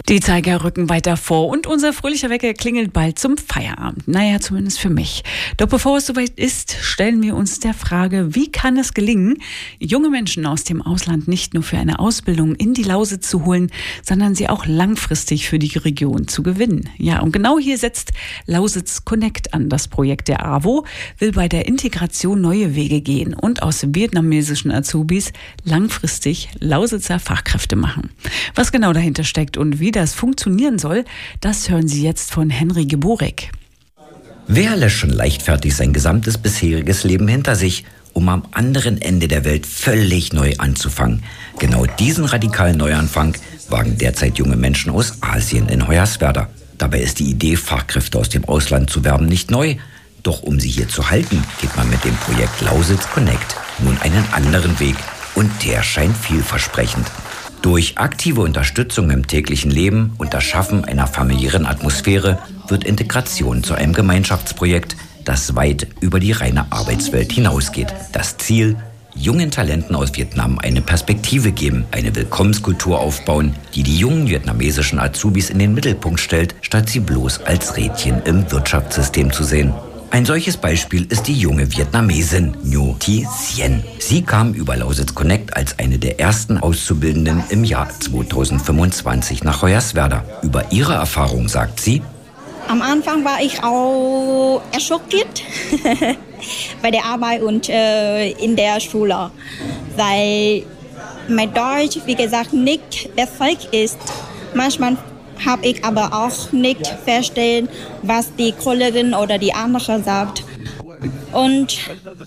Die Zeiger rücken weiter vor und unser fröhlicher Wecker klingelt bald zum Feierabend. Naja, zumindest für mich. Doch bevor es soweit ist, stellen wir uns der Frage, wie kann es gelingen, junge Menschen aus dem Ausland nicht nur für eine Ausbildung in die Lausitz zu holen, sondern sie auch langfristig für die Region zu gewinnen. Ja, und genau hier setzt Lausitz Connect an. Das Projekt der AWO will bei der Integration neue Wege gehen und aus vietnamesischen Azubis langfristig Lausitzer Fachkräfte machen. Was genau dahinter steckt und wie das funktionieren soll, das hören Sie jetzt von Henry Geborek. Wer lässt schon leichtfertig sein gesamtes bisheriges Leben hinter sich, um am anderen Ende der Welt völlig neu anzufangen? Genau diesen radikalen Neuanfang wagen derzeit junge Menschen aus Asien in Hoyerswerda. Dabei ist die Idee, Fachkräfte aus dem Ausland zu werben, nicht neu. Doch um sie hier zu halten, geht man mit dem Projekt Lausitz Connect nun einen anderen Weg. Und der scheint vielversprechend. Durch aktive Unterstützung im täglichen Leben und das Schaffen einer familiären Atmosphäre wird Integration zu einem Gemeinschaftsprojekt, das weit über die reine Arbeitswelt hinausgeht. Das Ziel: jungen Talenten aus Vietnam eine Perspektive geben, eine Willkommenskultur aufbauen, die die jungen vietnamesischen Azubis in den Mittelpunkt stellt, statt sie bloß als Rädchen im Wirtschaftssystem zu sehen. Ein solches Beispiel ist die junge Vietnamesin Ngo Thi Sien. Sie kam über Lausitz Connect als eine der ersten Auszubildenden im Jahr 2025 nach Hoyerswerda. Über ihre Erfahrung sagt sie: Am Anfang war ich auch erschockiert bei der Arbeit und in der Schule, weil mein Deutsch, wie gesagt, nicht perfekt ist. Manchmal habe ich aber auch nicht verstehen, was die Kollegin oder die andere sagt. Und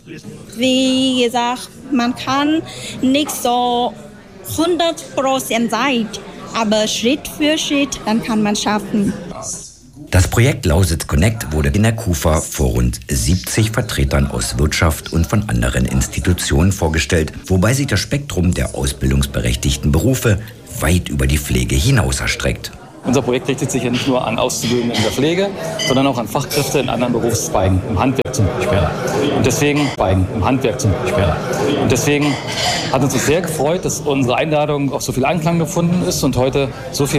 wie gesagt, man kann nicht so 100% sein, aber Schritt für Schritt, dann kann man schaffen. Das Projekt Lausitz Connect wurde in der KUFA vor rund 70 Vertretern aus Wirtschaft und von anderen Institutionen vorgestellt, wobei sich das Spektrum der ausbildungsberechtigten Berufe weit über die Pflege hinaus erstreckt. Unser Projekt richtet sich ja nicht nur an Auszubildende in der Pflege, sondern auch an Fachkräfte in anderen Berufszweigen, im Handwerk zum Beispiel. Und deswegen hat uns das sehr gefreut, dass unsere Einladung auf so viel Anklang gefunden ist und heute so viel